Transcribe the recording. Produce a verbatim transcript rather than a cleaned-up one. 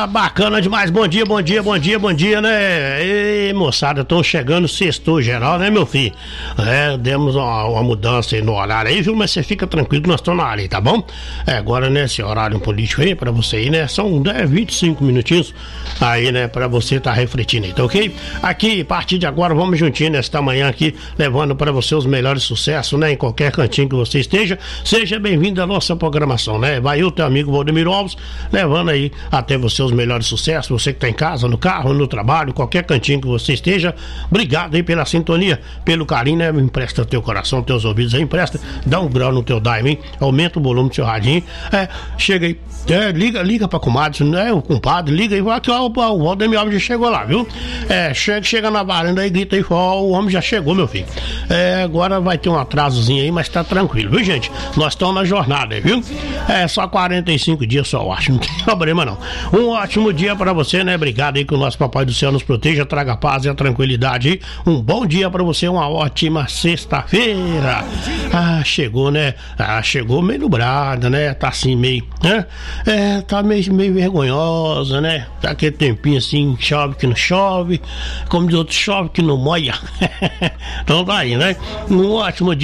Ah, bacana demais, bom dia, bom dia, bom dia, bom dia, né? Ei, moçada, estão chegando sextou geral, né, meu filho? É, demos uma, uma mudança aí no horário aí, viu? Mas você fica tranquilo que nós estamos na área aí, tá bom? É, agora, né, esse horário político aí, pra você aí, né, são né, vinte e cinco minutinhos aí, né, pra você tá refletindo aí, tá ok? Aqui, a partir de agora, vamos juntinho nesta manhã aqui, levando pra você os melhores sucessos, né, em qualquer cantinho que você esteja. Seja bem-vindo à nossa programação, né? Vai o teu amigo Valdemiro Alves, levando aí até você os melhores sucessos, você que tá em casa, no carro, no trabalho, qualquer cantinho que você esteja. Obrigado aí pela sintonia, pelo carinho, né? Empresta teu coração, teus ouvidos aí, empresta, dá um grau no teu daime, hein? Aumenta o volume do seu radinho, é, chega aí, é, liga, liga pra comadre, né? O compadre, liga aí, vai que ó, o Valdemiro Alves já chegou lá, viu? É, chega, chega na varanda aí, grita aí, ó, o homem já chegou, meu filho. É, agora vai ter um atrasozinho aí, mas tá tranquilo, viu, gente? Nós estamos na jornada aí, viu? É só quarenta e cinco dias só, eu acho, não tem problema não. Um ótimo dia pra você, né? Obrigado aí que o nosso Papai do Céu nos proteja, traga a paz e a tranquilidade aí. Um bom dia pra você, uma ótima sexta-feira. Ah, chegou, né? Ah, chegou meio nublada, né? Tá assim meio, né? É, tá meio, meio vergonhosa, né? Tá aquele tempinho assim, chove que não chove, como diz outro, chove que não molha. Então tá aí, né? Um ótimo dia